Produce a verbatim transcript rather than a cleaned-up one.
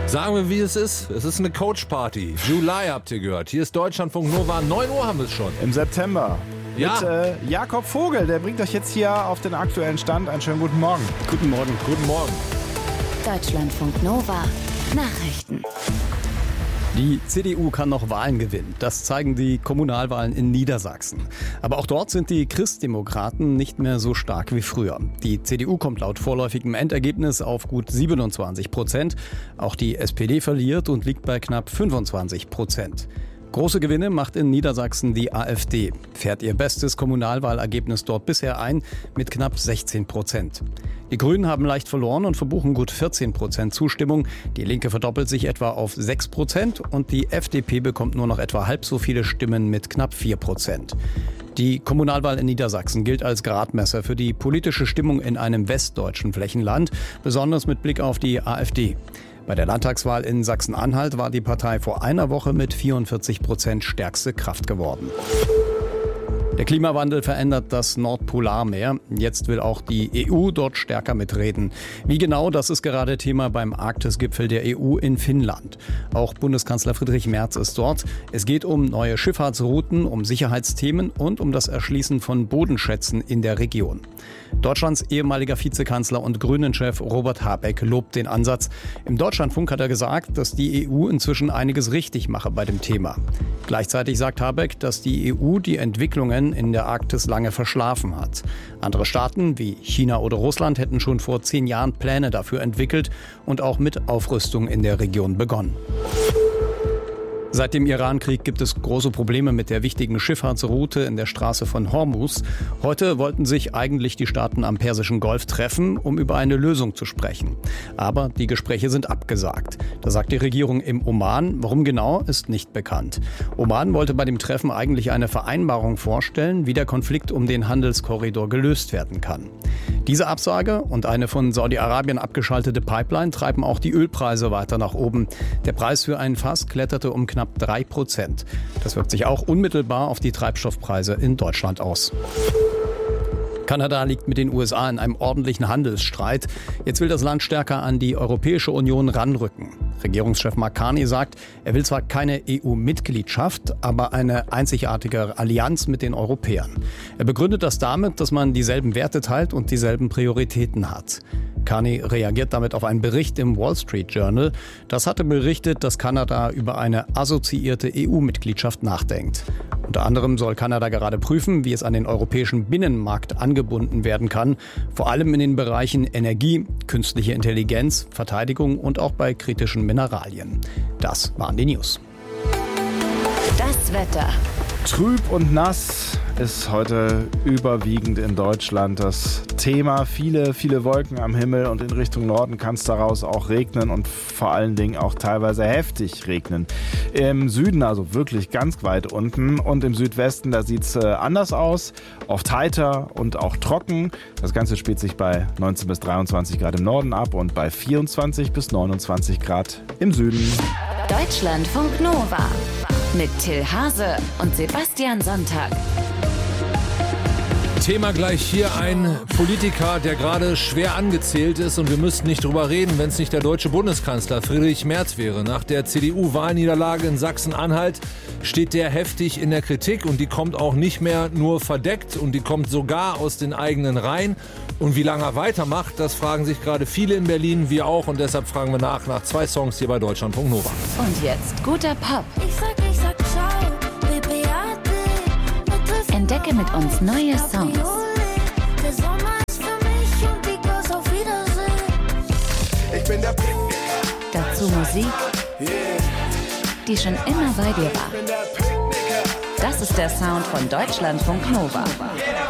Sagen wir, wie es ist. Es ist eine Coach-Party. July habt ihr gehört. Hier ist Deutschlandfunk Nova. neun Uhr haben wir es schon. Im September. Ja. Mit äh, Jakob Vogel. Der bringt euch jetzt hier auf den aktuellen Stand. Einen schönen guten Morgen. Guten Morgen. Guten Morgen. Deutschlandfunk Nova. Nachrichten. Die C D U kann noch Wahlen gewinnen. Das zeigen die Kommunalwahlen in Niedersachsen. Aber auch dort sind die Christdemokraten nicht mehr so stark wie früher. Die C D U kommt laut vorläufigem Endergebnis auf gut siebenundzwanzig Prozent. Auch die S P D verliert und liegt bei knapp fünfundzwanzig Prozent. Große Gewinne macht in Niedersachsen die AfD. Fährt ihr bestes Kommunalwahlergebnis dort bisher ein mit knapp sechzehn Prozent. Die Grünen haben leicht verloren und verbuchen gut vierzehn Prozent Zustimmung. Die Linke verdoppelt sich etwa auf sechs Prozent und die F D P bekommt nur noch etwa halb so viele Stimmen mit knapp vier Prozent. Die Kommunalwahl in Niedersachsen gilt als Gradmesser für die politische Stimmung in einem westdeutschen Flächenland, besonders mit Blick auf die AfD. Bei der Landtagswahl in Sachsen-Anhalt war die Partei vor einer Woche mit vierundvierzig Prozent stärkste Kraft geworden. Der Klimawandel verändert das Nordpolarmeer. Jetzt will auch die E U dort stärker mitreden. Wie genau, das ist gerade Thema beim Arktis-Gipfel der E U in Finnland. Auch Bundeskanzler Friedrich Merz ist dort. Es geht um neue Schifffahrtsrouten, um Sicherheitsthemen und um das Erschließen von Bodenschätzen in der Region. Deutschlands ehemaliger Vizekanzler und Grünen-Chef Robert Habeck lobt den Ansatz. Im Deutschlandfunk hat er gesagt, dass die E U inzwischen einiges richtig mache bei dem Thema. Gleichzeitig sagt Habeck, dass die E U die Entwicklungen in der Arktis lange verschlafen hat. Andere Staaten wie China oder Russland hätten schon vor zehn Jahren Pläne dafür entwickelt und auch mit Aufrüstung in der Region begonnen. Seit dem Iran-Krieg gibt es große Probleme mit der wichtigen Schifffahrtsroute in der Straße von Hormuz. Heute wollten sich eigentlich die Staaten am Persischen Golf treffen, um über eine Lösung zu sprechen. Aber die Gespräche sind abgesagt. Da sagt die Regierung im Oman, warum genau, ist nicht bekannt. Oman wollte bei dem Treffen eigentlich eine Vereinbarung vorstellen, wie der Konflikt um den Handelskorridor gelöst werden kann. Diese Absage und eine von Saudi-Arabien abgeschaltete Pipeline treiben auch die Ölpreise weiter nach oben. Der Preis für ein Fass kletterte um knapp drei Prozent. Das wirkt sich auch unmittelbar auf die Treibstoffpreise in Deutschland aus. Kanada liegt mit den U S A in einem ordentlichen Handelsstreit. Jetzt will das Land stärker an die Europäische Union ranrücken. Regierungschef Mark Carney sagt, er will zwar keine E U-Mitgliedschaft, aber eine einzigartige Allianz mit den Europäern. Er begründet das damit, dass man dieselben Werte teilt und dieselben Prioritäten hat. Carney reagiert damit auf einen Bericht im Wall Street Journal. Das hatte berichtet, dass Kanada über eine assoziierte E U-Mitgliedschaft nachdenkt. Unter anderem soll Kanada gerade prüfen, wie es an den europäischen Binnenmarkt angebunden werden kann, vor allem in den Bereichen Energie, künstliche Intelligenz, Verteidigung und auch bei kritischen Mineralien. Das waren die News. Das Wetter. Trüb und nass ist heute überwiegend in Deutschland das Thema. Viele, viele Wolken am Himmel und in Richtung Norden kann es daraus auch regnen und vor allen Dingen auch teilweise heftig regnen. Im Süden, also wirklich ganz weit unten, und im Südwesten, da sieht es äh, anders aus. Oft heiter und auch trocken. Das Ganze spielt sich bei neunzehn bis dreiundzwanzig Grad im Norden ab und bei vierundzwanzig bis neunundzwanzig Grad im Süden. Deutschlandfunk Nova mit Till Hase und Sebastian Sonntag. Thema gleich hier ein Politiker, der gerade schwer angezählt ist, und wir müssten nicht drüber reden, wenn es nicht der deutsche Bundeskanzler Friedrich Merz wäre. Nach der C D U-Wahlniederlage in Sachsen-Anhalt steht der heftig in der Kritik, und die kommt auch nicht mehr nur verdeckt, und die kommt sogar aus den eigenen Reihen. Und wie lange er weitermacht, das fragen sich gerade viele in Berlin, wir auch, und deshalb fragen wir nach, nach zwei Songs hier bei Deutschlandfunk Nova. Und jetzt guter Pop. Ich sag, ich sag, ciao, Baby, Entdecke mit uns neue Songs. der Sommer ist für mich und die Girls auf Wiedersehen. Ich bin der Picknicker. Dazu Musik, die schon immer bei dir war. Ich bin der Picknicker. Das ist der Sound von Deutschlandfunk Nova.